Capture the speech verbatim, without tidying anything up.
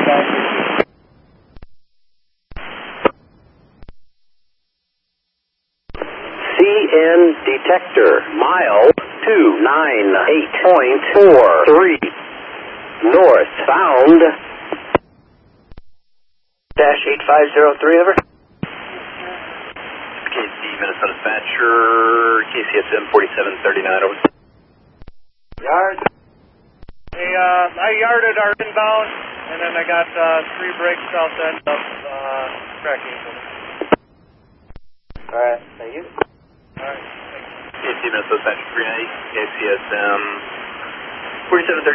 C N detector, mile two nine eight point four three. Northbound. Dash eight five zero three, over. K C, Minnesota Dispatcher, K C S M forty-seven thirty-nine, over. Yard. Hey, uh, I yarded our inbound, and then I got uh, three breaks south end of uh, tracking. Alright, thank you. Alright, thanks. K C, Minnesota Dispatcher three ninety, K C S M forty-seven thirty-nine.